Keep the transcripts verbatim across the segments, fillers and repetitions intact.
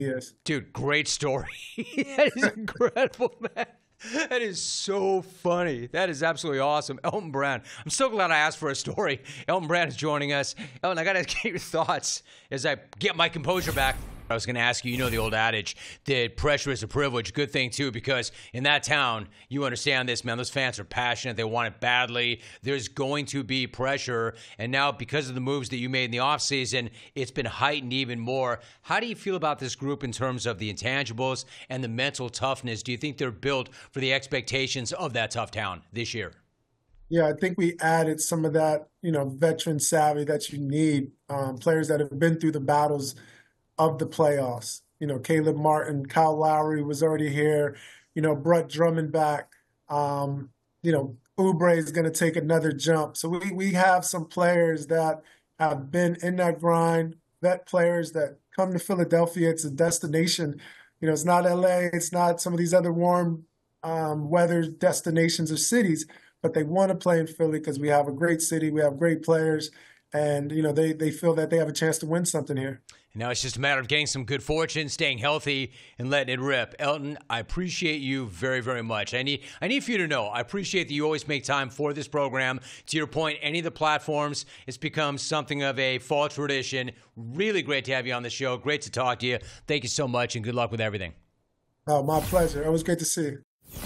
is. Dude, great story. That is incredible, man. That is so funny. That is absolutely awesome. Elton Brand. I'm so glad I asked for a story. Elton Brand is joining us. Elton, I got to get your thoughts as I get my composure back. I was going to ask you, you know the old adage that pressure is a privilege. Good thing, too, because in that town, you understand this, man. Those fans are passionate. They want it badly. There's going to be pressure. And now, because of the moves that you made in the offseason, it's been heightened even more. How do you feel about this group in terms of the intangibles and the mental toughness? Do you think they're built for the expectations of that tough town this year? Yeah, I think we added some of that, you know, veteran savvy that you need, um, players that have been through the battles of the playoffs. You know, Caleb Martin, Kyle Lowry was already here. You know, Brett Drummond back. Um, you know, Oubre is going to take another jump. So we we have some players that have been in that grind, vet players that come to Philadelphia. It's a destination. You know, it's not L A. It's not some of these other warm um, weather destinations or cities, but they want to play in Philly because we have a great city. We have great players. And, you know, they, they feel that they have a chance to win something here. Now it's just a matter of getting some good fortune, staying healthy, and letting it rip. Elton, I appreciate you very, very much. I need I need for you to know, I appreciate that you always make time for this program. To your point, any of the platforms, it's become something of a fall tradition. Really great to have you on the show. Great to talk to you. Thank you so much, and good luck with everything. Oh, my pleasure. It was great to see you.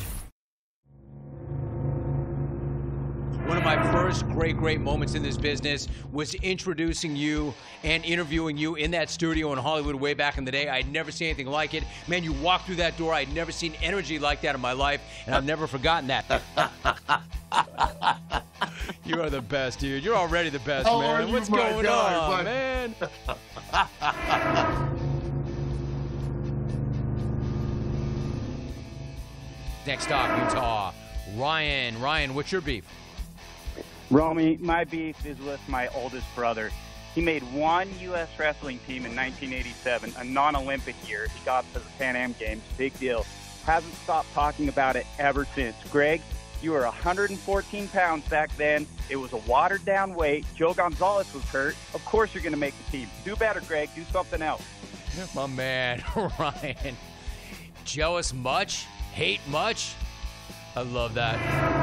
One of my first great, great moments in this business was introducing you and interviewing you in that studio in Hollywood way back in the day. I'd never seen anything like it. Man, you walked through that door. I'd never seen energy like that in my life, and I've never forgotten that. You are the best, dude. You're already the best, How man. are you, What's my going guy, on, my- man? Next stop, Utah. Ryan. Ryan, what's your beef? Romy, my beef is with my oldest brother. He made one U S wrestling team in nineteen eighty-seven, a non-Olympic year. He got to the Pan Am Games. Big deal. Hasn't stopped talking about it ever since. Greg, you were one hundred fourteen pounds back then. It was a watered-down weight. Joe Gonzalez was hurt. Of course you're going to make the team. Do better, Greg. Do something else. My man, Ryan. Jealous much? Hate much? I love that.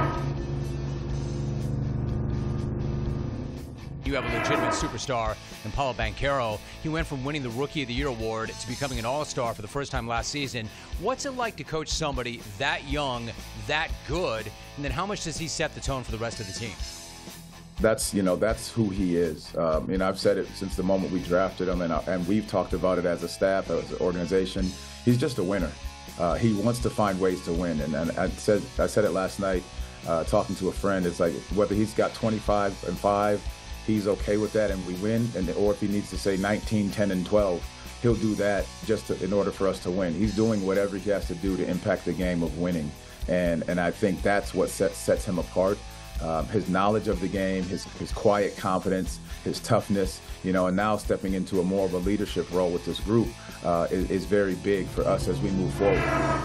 You have a legitimate superstar in Paulo Banchero. He went from winning the Rookie of the Year award to becoming an all-star for the first time last season. What's it like to coach somebody that young, that good, and then how much does he set the tone for the rest of the team? That's, you know, that's who he is. Um, you know, I've said it since the moment we drafted him, and, and we've talked about it as a staff, as an organization. He's just a winner. Uh, he wants to find ways to win, and, and I said I said it last night, uh, talking to a friend. It's like whether he's got twenty-five and five, he's okay with that, and we win. And or if he needs to say nineteen, ten, and twelve, he'll do that just to, in order for us to win. He's doing whatever he has to do to impact the game of winning, and and I think that's what sets sets him apart. Um, his knowledge of the game, his his quiet confidence, his toughness, you know, and now stepping into a more of a leadership role with this group uh, is, is very big for us as we move forward.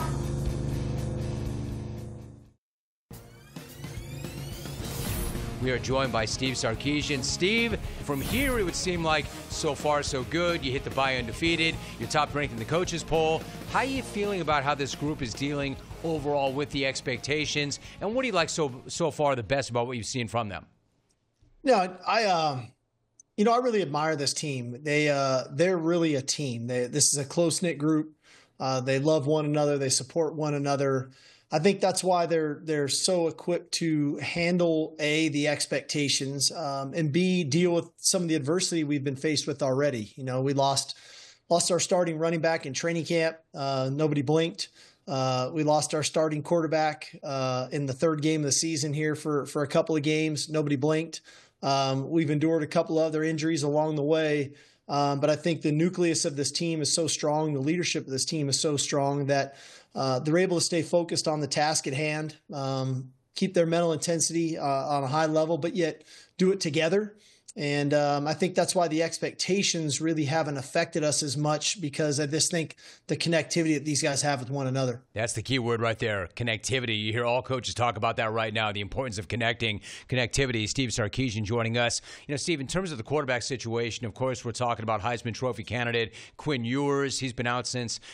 We are joined by Steve Sarkisian. Steve, from here it would seem like so far so good. You hit the bye undefeated. You're top ranked in the coaches poll. How are you feeling about how this group is dealing overall with the expectations? And what do you like so so far the best about what you've seen from them? Yeah, I, uh, you know, I really admire this team. They, uh, they're really a team. They, this is a close-knit group. Uh, they love one another. They support one another. I think that's why they're they're so equipped to handle A, the expectations, um, and B, deal with some of the adversity we've been faced with already. You know, we lost lost our starting running back in training camp. Uh, nobody blinked. Uh, we lost our starting quarterback uh, in the third game of the season here for for a couple of games. Nobody blinked. Um, we've endured a couple of other injuries along the way. Um, but I think the nucleus of this team is so strong, the leadership of this team is so strong that uh, they're able to stay focused on the task at hand, um, keep their mental intensity uh, on a high level, but yet do it together. And um, I think that's why the expectations really haven't affected us as much, because I just think the connectivity that these guys have with one another. That's the key word right there, connectivity. You hear all coaches talk about that right now, the importance of connecting, connectivity. Steve Sarkisian joining us. You know, Steve, in terms of the quarterback situation, of course, we're talking about Heisman Trophy candidate Quinn Ewers. He's been out since,